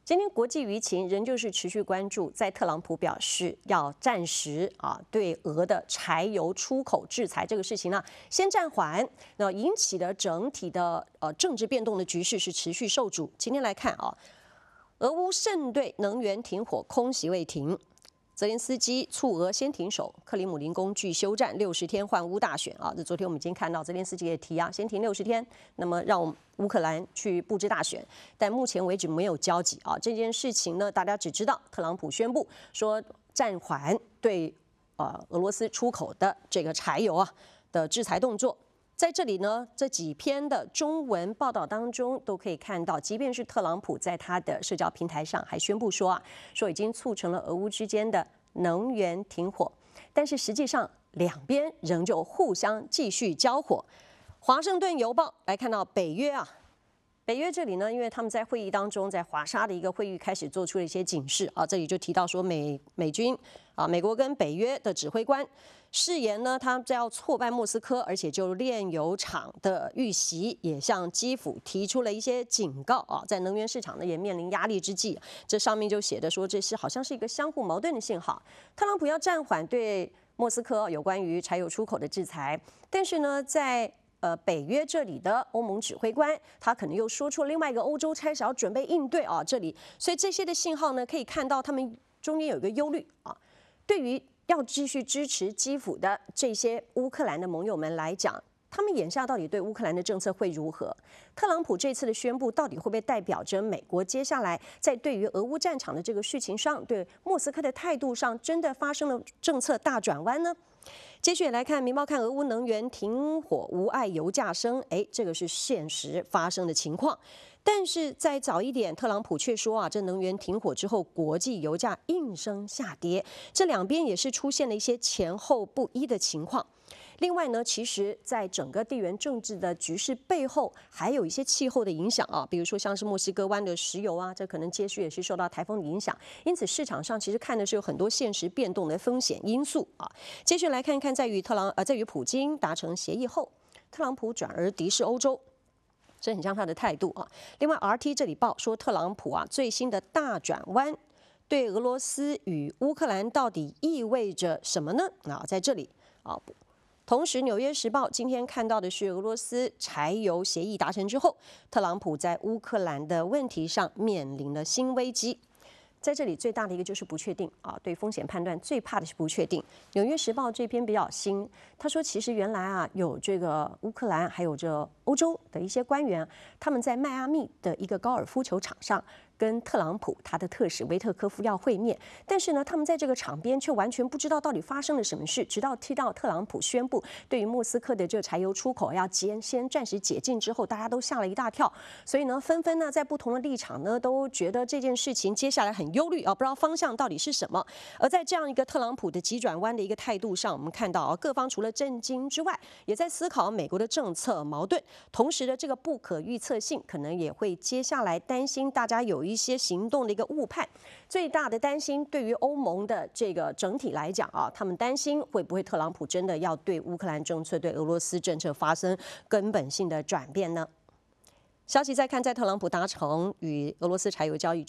今天国际舆情仍旧是持续关注，在特朗普表示要暂时对俄的柴油出口制裁这个事情呢，先暂缓，那引起的整体的政治变动的局势是持续受阻。今天来看俄乌胜对能源停火空袭未停。泽连斯基促俄先停手，克里姆林宫拒休战60天换乌大选这昨天我们已经看到泽连斯基也提先停60天，那么让乌克兰去布置大选，但目前为止没有交集这件事情呢，大家只知道特朗普宣布说暂缓对俄罗斯出口的这个柴油的制裁动作。在这里呢，这几篇的中文报道当中都可以看到，即便是特朗普在他的社交平台上还宣布说已经促成了俄乌之间的能源停火，但是实际上两边仍旧互相继续交火。华盛顿邮报来看到北约这里呢，因为他们在会议当中，在华沙的一个会议开始做出了一些警示这里就提到说美军美国跟北约的指挥官誓言呢，他们要挫败莫斯科，而且就炼油厂的遇袭也向基辅提出了一些警告在能源市场呢也面临压力之际，这上面就写的说这是好像是一个相互矛盾的信号。特朗普要暂缓对莫斯科有关于柴油出口的制裁，但是呢，在北约这里的欧盟指挥官，他可能又说出另外一个欧洲开始要准备应对这里，所以这些的信号呢，可以看到他们中间有一个忧虑对于要继续支持基辅的这些乌克兰的盟友们来讲，他们眼下到底对乌克兰的政策会如何？特朗普这次的宣布到底会不会代表着美国接下来在对于俄乌战场的这个事情上，对莫斯科的态度上真的发生了政策大转弯呢？接续来看《明报》看俄乌能源停火无碍油价升，这个是现实发生的情况。但是再早一点，特朗普却说这能源停火之后，国际油价应声下跌。这两边也是出现了一些前后不一的情况。另外呢，其实在整个地缘政治的局势背后，还有一些气候的影响比如说像是墨西哥湾的石油这可能接续也是受到台风的影响，因此市场上其实看的是有很多现实变动的风险因素接续来看看，在与普京达成协议后，特朗普转而敌视欧洲。这很像他的态度另外 ，RT 这里报说，特朗普最新的大转弯对俄罗斯与乌克兰到底意味着什么呢？在这里同时，《纽约时报》今天看到的是，俄罗斯柴油协议达成之后，特朗普在乌克兰的问题上面临了新危机。在这里最大的一个就是不确定对风险判断最怕的是不确定。《纽约时报》这篇比较新，他说其实原来有这个乌克兰还有这欧洲的一些官员，他们在迈阿密的一个高尔夫球场上跟特朗普他的特使维特科夫要会面，但是呢，他们在这个场边却完全不知道到底发生了什么事，直到听到特朗普宣布对于莫斯科的这个柴油出口要先暂时解禁之后，大家都吓了一大跳，所以呢，纷纷呢在不同的立场呢都觉得这件事情接下来很忧虑不知道方向到底是什么。而在这样一个特朗普的急转弯的一个态度上，我们看到各方除了震惊之外，也在思考美国的政策矛盾，同时的这个不可预测性，可能也会接下来担心大家有一些行动的一个误判。最大的担心对于欧盟的这个整体来讲他们担心会不会特朗普真的要对乌克兰政策、对俄罗斯政策发生根本性的转变呢？消息再看，在特朗普达成与俄罗斯柴油交易